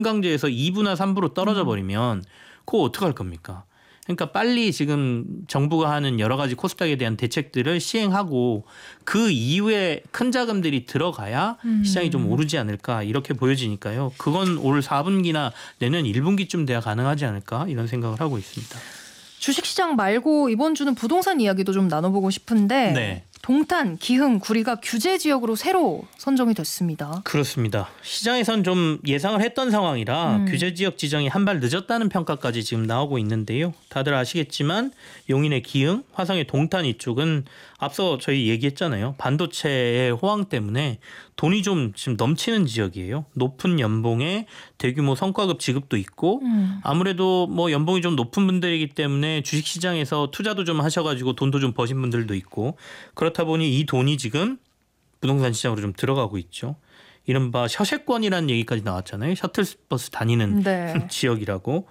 강제에서 2부나 3부로 떨어져 버리면 그거 어떡할 겁니까? 그러니까 빨리 지금 정부가 하는 여러 가지 코스닥에 대한 대책들을 시행하고 그 이후에 큰 자금들이 들어가야 시장이 좀 오르지 않을까 이렇게 보여지니까요. 그건 올 4분기나 내년 1분기쯤 돼야 가능하지 않을까 이런 생각을 하고 있습니다. 주식시장 말고 이번 주는 부동산 이야기도 좀 나눠보고 싶은데 네. 동탄, 기흥, 구리가 규제 지역으로 새로 선정이 됐습니다. 그렇습니다. 시장에선 좀 예상을 했던 상황이라 규제 지역 지정이 한 발 늦었다는 평가까지 지금 나오고 있는데요. 다들 아시겠지만 용인의 기흥, 화성의 동탄 이쪽은 앞서 저희 얘기했잖아요. 반도체의 호황 때문에 돈이 좀 지금 넘치는 지역이에요. 높은 연봉에 대규모 성과급 지급도 있고 아무래도 뭐 연봉이 좀 높은 분들이기 때문에 주식시장에서 투자도 좀 하셔가지고 돈도 좀 버신 분들도 있고 그렇다 보니 이 돈이 지금 부동산 시장으로 좀 들어가고 있죠. 이른바 셔세권이라는 얘기까지 나왔잖아요. 셔틀버스 다니는 네. 지역이라고.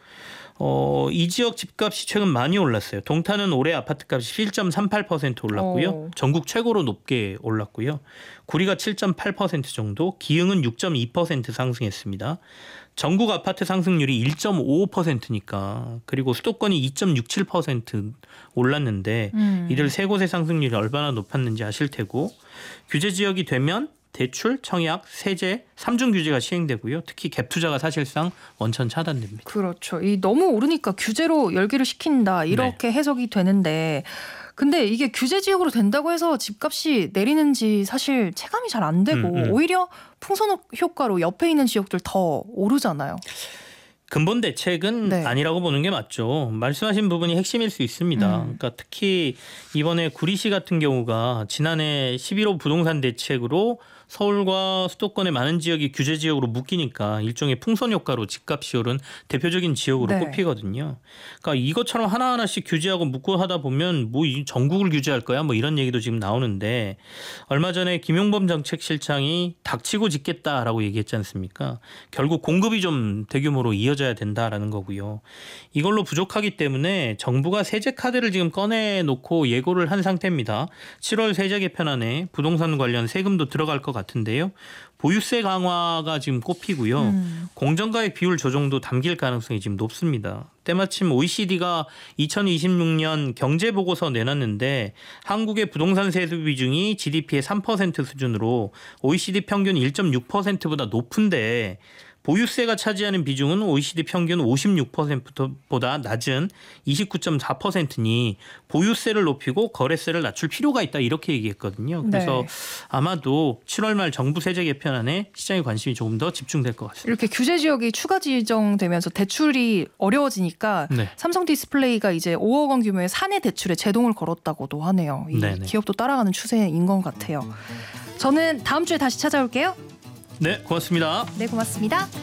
이 지역 집값이 최근 많이 올랐어요. 동탄은 올해 아파트값이 7.38% 올랐고요. 전국 최고로 높게 올랐고요. 구리가 7.8% 정도, 기흥은 6.2% 상승했습니다. 전국 아파트 상승률이 1.55%니까 그리고 수도권이 2.67% 올랐는데 이들 세 곳의 상승률이 얼마나 높았는지 아실 테고 규제 지역이 되면 대출, 청약, 세제, 3중 규제가 시행되고요. 특히 갭 투자가 사실상 원천 차단됩니다. 그렇죠. 이 너무 오르니까 규제로 열기를 식힌다 이렇게 해석이 되는데 근데 이게 규제 지역으로 된다고 해서 집값이 내리는지 사실 체감이 잘 안 되고 오히려 풍선 효과로 옆에 있는 지역들 더 오르잖아요. 근본 대책은 아니라고 보는 게 맞죠. 말씀하신 부분이 핵심일 수 있습니다. 그러니까 특히 이번에 구리시 같은 경우가 지난해 11호 부동산 대책으로 서울과 수도권의 많은 지역이 규제 지역으로 묶이니까 일종의 풍선 효과로 집값이 오른 대표적인 지역으로 꼽히거든요. 그러니까 이것처럼 하나하나씩 규제하고 묶고 하다 보면 뭐 전국을 규제할 거야 뭐 이런 얘기도 지금 나오는데 얼마 전에 김용범 정책실장이 닥치고 짓겠다라고 얘기했지 않습니까? 결국 공급이 좀 대규모로 이어져야 된다라는 거고요. 이걸로 부족하기 때문에 정부가 세제 카드를 지금 꺼내놓고 예고를 한 상태입니다. 7월 세제 개편안에 부동산 관련 세금도 들어갈 것 같은데요. 보유세 강화가 지금 꼽히고요. 공정가액 비율 조정도 담길 가능성이 지금 높습니다. 때마침 OECD가 2026년 경제보고서 내놨는데 한국의 부동산 세수 비중이 GDP의 3% 수준으로 OECD 평균 1.6%보다 높은데 보유세가 차지하는 비중은 OECD 평균 56%보다 낮은 29.4%니 보유세를 높이고 거래세를 낮출 필요가 있다 이렇게 얘기했거든요. 그래서 아마도 7월 말 정부 세제 개편안에 시장의 관심이 조금 더 집중될 것 같습니다. 이렇게 규제 지역이 추가 지정되면서 대출이 어려워지니까 삼성 디스플레이가 이제 5억 원 규모의 사내 대출에 제동을 걸었다고도 하네요. 이 기업도 따라가는 추세인 것 같아요. 저는 다음 주에 다시 찾아올게요. 네, 고맙습니다. 네, 고맙습니다.